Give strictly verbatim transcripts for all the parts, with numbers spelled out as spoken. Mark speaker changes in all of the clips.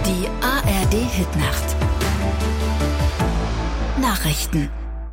Speaker 1: Die A R D-Hitnacht. Nachrichten.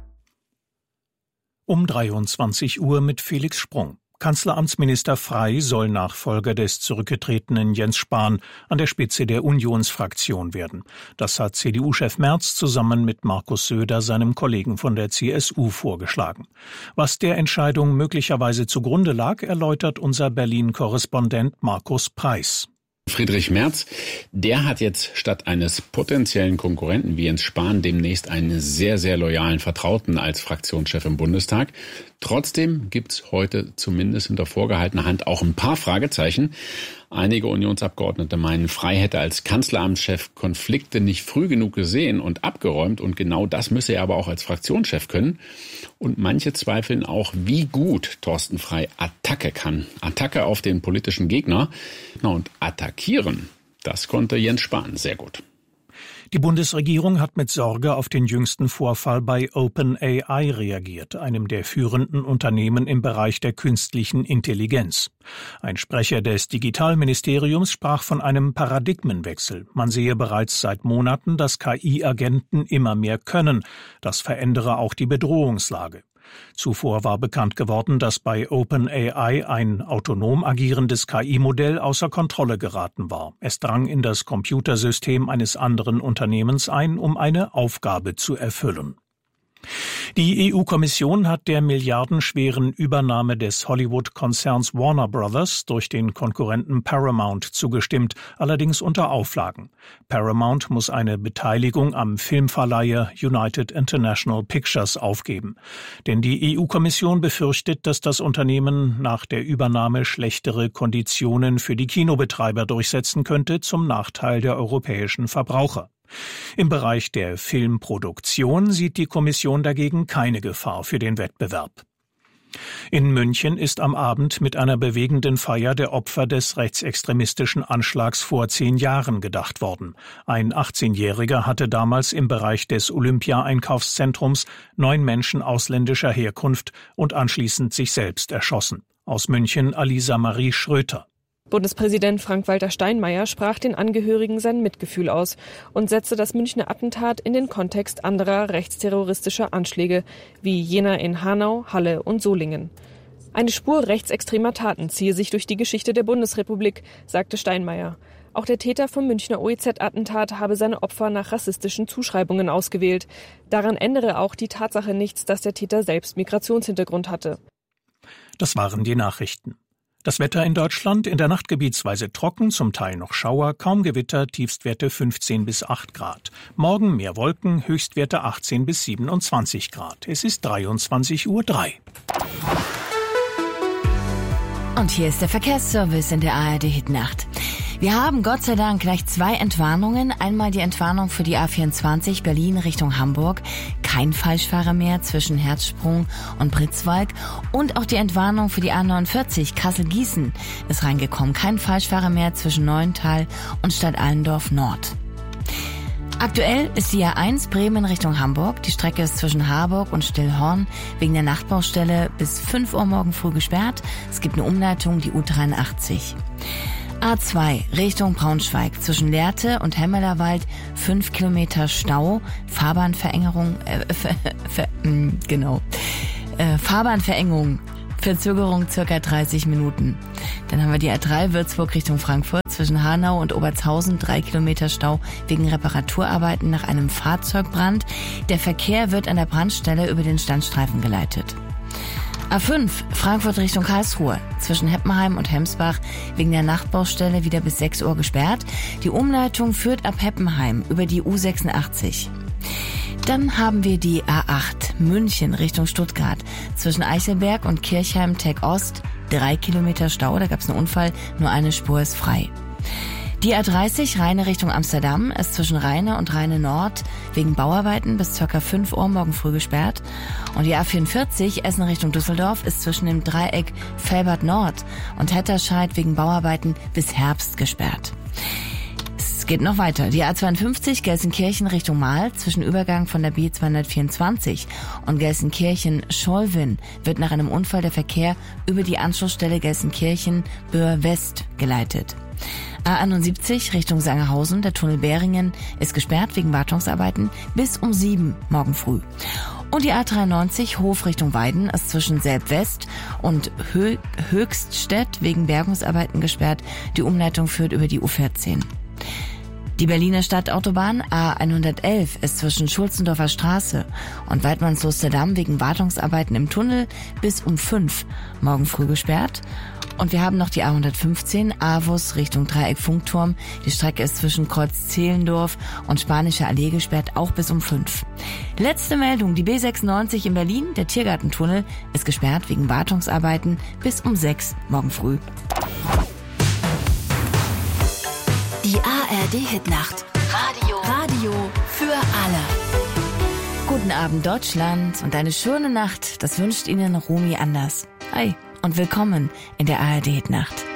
Speaker 2: Um dreiundzwanzig Uhr mit Felix Sprung. Kanzleramtsminister Frey soll Nachfolger des zurückgetretenen Jens Spahn an der Spitze der Unionsfraktion werden. Das hat C D U-Chef Merz zusammen mit Markus Söder, seinem Kollegen von der C S U, vorgeschlagen. Was der Entscheidung möglicherweise zugrunde lag, erläutert unser Berlin-Korrespondent Markus Preis.
Speaker 3: Friedrich Merz, der hat jetzt statt eines potenziellen Konkurrenten wie Jens Spahn demnächst einen sehr, sehr loyalen Vertrauten als Fraktionschef im Bundestag. Trotzdem gibt's heute zumindest hinter vorgehaltener Hand auch ein paar Fragezeichen. Einige Unionsabgeordnete meinen, Frey hätte als Kanzleramtschef Konflikte nicht früh genug gesehen und abgeräumt. Und genau das müsse er aber auch als Fraktionschef können. Und manche zweifeln auch, wie gut Thorsten Frey Attacke kann. Attacke auf den politischen Gegner. Und attackieren, das konnte Jens Spahn sehr gut.
Speaker 2: Die Bundesregierung hat mit Sorge auf den jüngsten Vorfall bei OpenAI reagiert, einem der führenden Unternehmen im Bereich der künstlichen Intelligenz. Ein Sprecher des Digitalministeriums sprach von einem Paradigmenwechsel. Man sehe bereits seit Monaten, dass K I-Agenten immer mehr können. Das verändere auch die Bedrohungslage. Zuvor war bekannt geworden, dass bei OpenAI ein autonom agierendes K I-Modell außer Kontrolle geraten war. Es drang in das Computersystem eines anderen Unternehmens ein, um eine Aufgabe zu erfüllen. Die E U-Kommission hat der milliardenschweren Übernahme des Hollywood-Konzerns Warner Brothers durch den Konkurrenten Paramount zugestimmt, allerdings unter Auflagen. Paramount muss eine Beteiligung am Filmverleiher United International Pictures aufgeben. Denn die E U-Kommission befürchtet, dass das Unternehmen nach der Übernahme schlechtere Konditionen für die Kinobetreiber durchsetzen könnte, zum Nachteil der europäischen Verbraucher. Im Bereich der Filmproduktion sieht die Kommission dagegen keine Gefahr für den Wettbewerb. In München ist am Abend mit einer bewegenden Feier der Opfer des rechtsextremistischen Anschlags vor zehn Jahren gedacht worden. Ein achtzehnjähriger hatte damals im Bereich des Olympia-Einkaufszentrums neun Menschen ausländischer Herkunft und anschließend sich selbst erschossen. Aus München Alisa Marie Schröter.
Speaker 4: Bundespräsident Frank-Walter Steinmeier sprach den Angehörigen sein Mitgefühl aus und setzte das Münchner Attentat in den Kontext anderer rechtsterroristischer Anschläge, wie jener in Hanau, Halle und Solingen. Eine Spur rechtsextremer Taten ziehe sich durch die Geschichte der Bundesrepublik, sagte Steinmeier. Auch der Täter vom Münchner O E Z-Attentat habe seine Opfer nach rassistischen Zuschreibungen ausgewählt. Daran ändere auch die Tatsache nichts, dass der Täter selbst Migrationshintergrund hatte.
Speaker 2: Das waren die Nachrichten. Das Wetter in Deutschland: in der Nacht gebietsweise trocken, zum Teil noch Schauer, kaum Gewitter, Tiefstwerte fünfzehn bis acht Grad. Morgen mehr Wolken, Höchstwerte achtzehn bis siebenundzwanzig Grad. Es ist dreiundzwanzig Uhr drei.
Speaker 5: Und hier ist der Verkehrsservice in der A R D-Hitnacht. Wir haben Gott sei Dank gleich zwei Entwarnungen. Einmal die Entwarnung für die A vierundzwanzig Berlin Richtung Hamburg. Kein Falschfahrer mehr zwischen Herzsprung und Pritzwalk. Und auch die Entwarnung für die A neunundvierzig Kassel-Gießen ist reingekommen. Kein Falschfahrer mehr zwischen Neuenthal und Stadt-Allendorf Nord. Aktuell ist die A eins Bremen Richtung Hamburg. Die Strecke ist zwischen Harburg und Stillhorn wegen der Nachtbaustelle bis fünf Uhr morgen früh gesperrt. Es gibt eine Umleitung, die U dreiundachtzig. A zwei Richtung Braunschweig zwischen Lehrte und Hemmelerwald fünf Kilometer Stau, Fahrbahnverengerung, äh, ver, ver, mh, genau, äh, Fahrbahnverengerung, Verzögerung circa dreißig Minuten. Dann haben wir die A drei Würzburg Richtung Frankfurt zwischen Hanau und Obertshausen drei Kilometer Stau wegen Reparaturarbeiten nach einem Fahrzeugbrand. Der Verkehr wird an der Brandstelle über den Standstreifen geleitet. A fünf Frankfurt Richtung Karlsruhe zwischen Heppenheim und Hemsbach wegen der Nachtbaustelle wieder bis sechs Uhr gesperrt. Die Umleitung führt ab Heppenheim über die U sechsundachtzig. Dann haben wir die A acht München Richtung Stuttgart zwischen Eichelberg und Kirchheim-Tech Ost drei Kilometer Stau, da gab es einen Unfall, nur eine Spur ist frei. Die A dreißig Rheine Richtung Amsterdam ist zwischen Rheine und Rheine Nord wegen Bauarbeiten bis ca. fünf Uhr morgen früh gesperrt. Und die A vierundvierzig Essen Richtung Düsseldorf ist zwischen dem Dreieck Felbert Nord und Hetterscheid wegen Bauarbeiten bis Herbst gesperrt. Es geht noch weiter. Die A zweiundfünfzig Gelsenkirchen Richtung Mahl zwischen Übergang von der B zweihundertvierundzwanzig und Gelsenkirchen-Scholven wird nach einem Unfall der Verkehr über die Anschlussstelle Gelsenkirchen-Böhr West geleitet. A einundsiebzig Richtung Sangerhausen, der Tunnel Beringen ist gesperrt wegen Wartungsarbeiten bis um sieben morgen früh. Und die A dreiundneunzig Hof Richtung Weiden ist zwischen Selb-West und Hö- Höchststedt wegen Bergungsarbeiten gesperrt. Die Umleitung führt über die U vierzehn. Die Berliner Stadtautobahn A hundertelf ist zwischen Schulzendorfer Straße und Weidmannslusterdamm wegen Wartungsarbeiten im Tunnel bis um fünf morgen früh gesperrt. Und wir haben noch die A hundertfünfzehn Avus Richtung Dreieck-Funkturm. Die Strecke ist zwischen Kreuz-Zehlendorf und Spanische Allee gesperrt, auch bis um fünf. Letzte Meldung, die B sechsundneunzig in Berlin, der Tiergartentunnel, ist gesperrt wegen Wartungsarbeiten bis um sechs morgen früh.
Speaker 1: Die A R D-Hitnacht. Radio. Radio für alle.
Speaker 5: Guten Abend Deutschland und eine schöne Nacht, das wünscht Ihnen Romy Anders. Hi und willkommen in der A R D-Hitnacht.